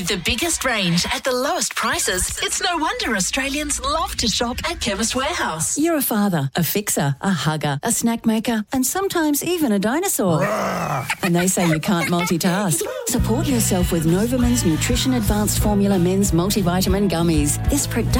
the biggest range at the lowest prices, it's no wonder Australians love to shop at Chemist Warehouse. You're a father, a fixer, a hugger, a snack maker, and sometimes even a dinosaur. And they say you can't multitask. Support yourself with Novaman's Nutrition Advanced Formula Men's Multivitamin Gummies. This